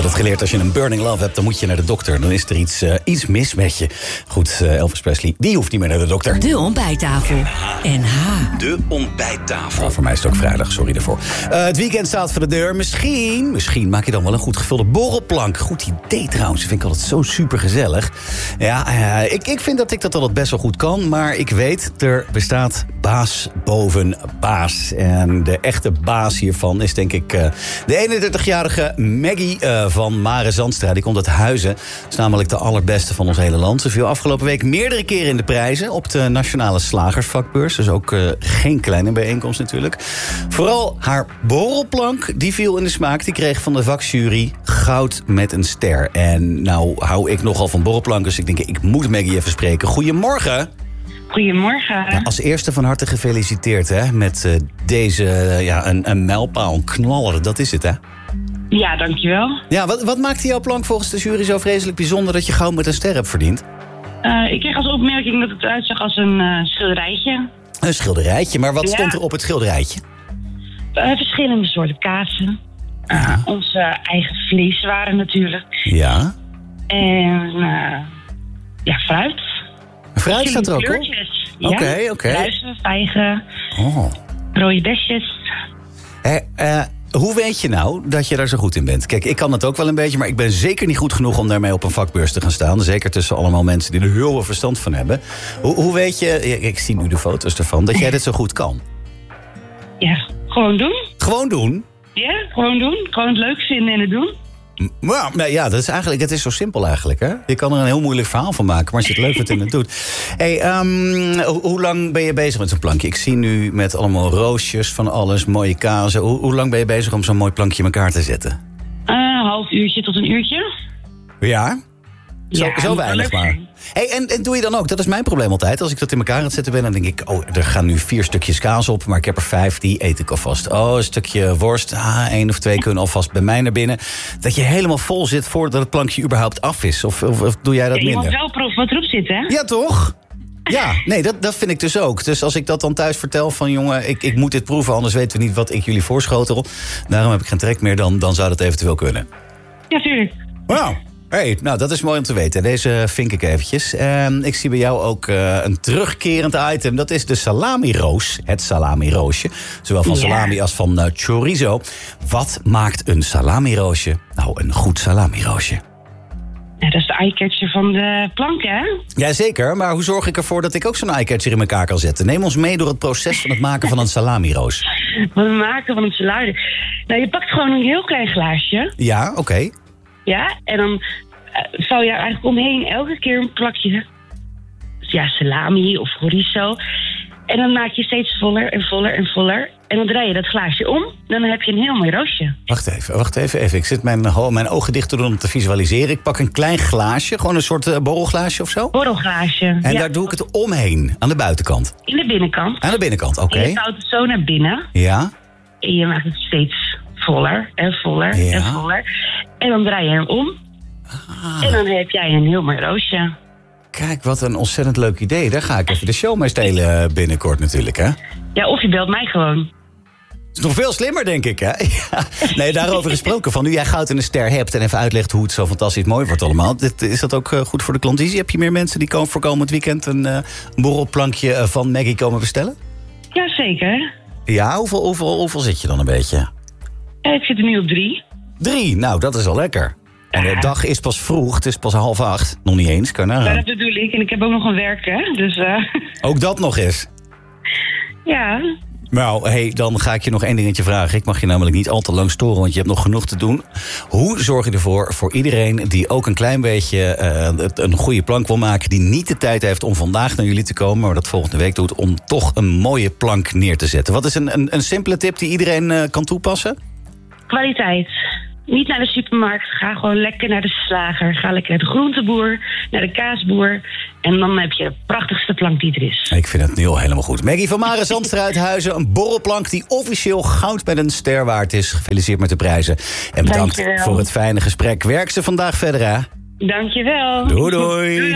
had het geleerd, als je een burning love hebt, dan moet je naar de dokter. Dan is er iets mis met je. Goed, Elvis Presley, die hoeft niet meer naar de dokter. De ontbijttafel. NH. De ontbijttafel. Voor mij is het ook vrijdag, sorry daarvoor. Het weekend staat voor de deur. Misschien maak je dan wel een goed gevulde borrelplank. Goed idee trouwens, dat vind ik altijd zo super gezellig. Ja, ik vind dat ik dat altijd best wel goed kan. Maar ik weet, er bestaat baas boven baas. En de echte baas hiervan is denk ik de 31-jarige Maggie van Mare Zandstra. Die komt uit Huizen. Dat is namelijk de allerbeste van ons hele land. Ze viel afgelopen week meerdere keren in de prijzen op de Nationale Slagersvakbeurs. Dus ook geen kleine bijeenkomst natuurlijk. Vooral haar borrelplank, die viel in de smaak. Die kreeg van de vakjury goud met een ster. En nou hou ik nogal van borrelplank, dus ik denk, ik moet Maggie even spreken. Goedemorgen. Goedemorgen. Ja, als eerste van harte gefeliciteerd hè, met deze een mijlpaal, een knaller. Dat is het, hè? Ja, dankjewel. Ja, wat maakte jouw plank volgens de jury zo vreselijk bijzonder dat je goud met een ster hebt verdiend? Ik kreeg als opmerking dat het eruit zag als een schilderijtje. Een schilderijtje, maar wat stond er op het schilderijtje? Verschillende soorten kazen. Onze eigen vleeswaren natuurlijk. Ja. En fruit. Fruit staat er ook op? Oké. Druiven, vijgen, Oh. rode besjes. Hoe weet je nou dat je daar zo goed in bent? Kijk, ik kan het ook wel een beetje, maar ik ben zeker niet goed genoeg om daarmee op een vakbeurs te gaan staan. Zeker tussen allemaal mensen die er heel veel verstand van hebben. Hoe weet je, ik zie nu de foto's ervan, dat jij dit zo goed kan? Ja, gewoon doen. Gewoon doen? Ja, gewoon doen. Gewoon het leuk vinden en het doen. Ja, het is zo simpel eigenlijk, hè? Je kan er een heel moeilijk verhaal van maken, maar als je het leuk vindt en het doet. Hoe lang ben je bezig met zo'n plankje? Ik zie nu met allemaal roosjes van alles, mooie kazen. Hoe lang ben je bezig om zo'n mooi plankje in elkaar te zetten? Een half uurtje tot een uurtje. Ja? Zo weinig maar. En doe je dan ook, dat is mijn probleem altijd. Als ik dat in elkaar aan het zetten ben, dan denk ik, er gaan nu 4 stukjes kaas op, maar ik heb er 5, die eet ik alvast. Een stukje worst, 1 of 2 kunnen alvast bij mij naar binnen. Dat je helemaal vol zit voordat het plankje überhaupt af is. Of doe jij dat minder? Je moet wel proeven wat erop zit, hè? Ja, toch? Ja, nee, dat vind ik dus ook. Dus als ik dat dan thuis vertel van, jongen, ik moet dit proeven, anders weten we niet wat ik jullie voorschotel. Daarom heb ik geen trek meer, dan zou dat eventueel kunnen. Ja, tuurlijk. Wauw. Hey, nou, dat is mooi om te weten. Deze vink ik eventjes. Ik zie bij jou ook een terugkerend item. Dat is de salamiroos. Het salamiroosje. Zowel van salami als van chorizo. Wat maakt een salamiroosje nou een goed salamiroosje? Ja, dat is de eyecatcher van de plank, hè? Jazeker, maar hoe zorg ik ervoor dat ik ook zo'n eyecatcher in elkaar kan zetten? Neem ons mee door het proces van het maken van een salamiroos. Van het maken van een salade. Nou, je pakt gewoon een heel klein glaasje. Ja, oké. Ja, en dan vouw je er eigenlijk omheen elke keer een plakje salami of chorizo. En dan maak je steeds voller en voller en voller. En dan draai je dat glaasje om. Dan heb je een heel mooi roosje. Wacht even. Ik zit mijn ogen dicht te doen om te visualiseren. Ik pak een klein glaasje, gewoon een soort borrelglaasje of zo. Borrelglaasje. En daar doe ik het omheen, aan de buitenkant. In de binnenkant. Aan de binnenkant, oké. En je vouwt het zo naar binnen. Ja. En je maakt het steeds voller en voller en voller. En dan draai je hem om. En dan heb jij een heel mooi roosje. Kijk, wat een ontzettend leuk idee. Daar ga ik even de show mee stelen binnenkort natuurlijk, hè? Ja, of je belt mij gewoon. Dat is nog veel slimmer, denk ik, hè? Ja. Nee, daarover gesproken. Van nu jij goud en een ster hebt en even uitlegt hoe het zo fantastisch mooi wordt allemaal. Is dat ook goed voor de klandizie? Heb je meer mensen die voor komend weekend een borrelplankje van Maggie komen bestellen? Jazeker. Ja, hoeveel zit je dan een beetje? Ik zit er nu op 3. 3, nou, dat is al lekker. En de dag is pas vroeg, het is pas 7:30. Nog niet eens, kan Ja, dat bedoel ik. En ik heb ook nog een werk, hè. Dus, Ook dat nog eens? Ja. Nou, dan ga ik je nog 1 dingetje vragen. Ik mag je namelijk niet al te lang storen, want je hebt nog genoeg te doen. Hoe zorg je ervoor, voor iedereen die ook een klein beetje een goede plank wil maken, die niet de tijd heeft om vandaag naar jullie te komen, maar dat volgende week doet, om toch een mooie plank neer te zetten? Wat is een simpele tip die iedereen kan toepassen? Kwaliteit. Niet naar de supermarkt. Ga gewoon lekker naar de slager. Ga lekker naar de groenteboer, naar de kaasboer. En dan heb je de prachtigste plank die er is. Ik vind het nu al helemaal goed. Maggie van Mare Zandstra uit Huizen. Een borrelplank die officieel goud met een ster waard is. Gefeliciteerd met de prijzen. En bedankt voor het fijne gesprek. Werk ze vandaag verder, hè? Dankjewel. Doei.